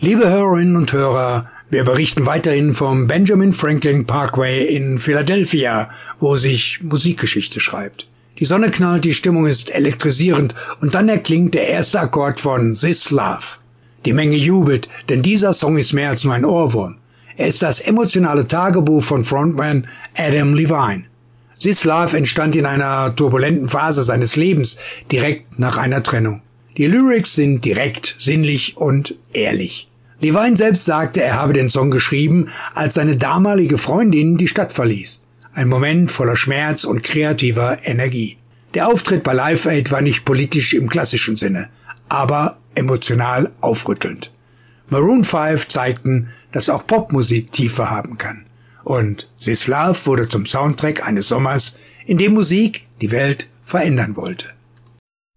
Liebe Hörerinnen und Hörer, wir berichten weiterhin vom Benjamin Franklin Parkway in Philadelphia, wo sich Musikgeschichte schreibt. Die Sonne knallt, die Stimmung ist elektrisierend und dann erklingt der erste Akkord von This Love. Die Menge jubelt, denn dieser Song ist mehr als nur ein Ohrwurm. Er ist das emotionale Tagebuch von Frontman Adam Levine. This Love entstand in einer turbulenten Phase seines Lebens, direkt nach einer Trennung. Die Lyrics sind direkt, sinnlich und ehrlich. Levine selbst sagte, er habe den Song geschrieben, als seine damalige Freundin die Stadt verließ. Ein Moment voller Schmerz und kreativer Energie. Der Auftritt bei Live Aid war nicht politisch im klassischen Sinne, aber emotional aufrüttelnd. Maroon 5 zeigten, dass auch Popmusik Tiefe haben kann. Und This Love wurde zum Soundtrack eines Sommers, in dem Musik die Welt verändern wollte.